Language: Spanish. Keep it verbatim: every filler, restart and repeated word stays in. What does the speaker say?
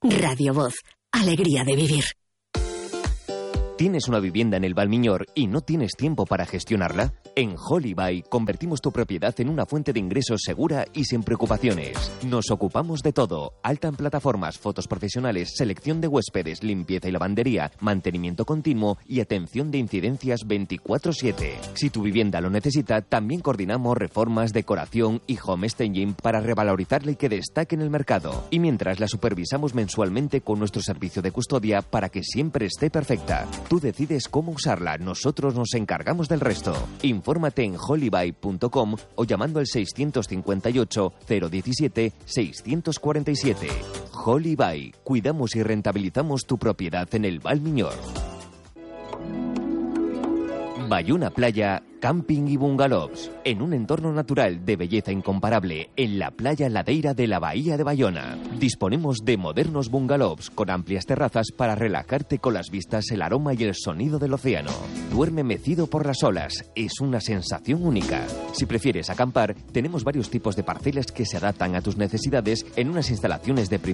Radio Voz. Alegría de vivir. ¿Tienes una vivienda en el Valmiñor y no tienes tiempo para gestionarla? En Holybuy convertimos tu propiedad en una fuente de ingresos segura y sin preocupaciones. Nos ocupamos de todo: alta en plataformas, fotos profesionales, selección de huéspedes, limpieza y lavandería, mantenimiento continuo y atención de incidencias veinticuatro siete. Si tu vivienda lo necesita, también coordinamos reformas, decoración y home staging para revalorizarla y que destaque en el mercado. Y mientras la supervisamos mensualmente con nuestro servicio de custodia para que siempre esté perfecta. Tú decides cómo usarla, nosotros nos encargamos del resto. Infórmate en holybuy punto com o llamando al seiscientos cincuenta y ocho, cero diecisiete, seiscientos cuarenta y siete. Holybuy, cuidamos y rentabilizamos tu propiedad en el Valmiñor. Bayona Playa, camping y bungalows. En un entorno natural de belleza incomparable, en la playa ladeira de la Bahía de Bayona. Disponemos de modernos bungalows con amplias terrazas para relajarte con las vistas, el aroma y el sonido del océano. Duerme mecido por las olas, es una sensación única. Si prefieres acampar, tenemos varios tipos de parcelas que se adaptan a tus necesidades en unas instalaciones de primera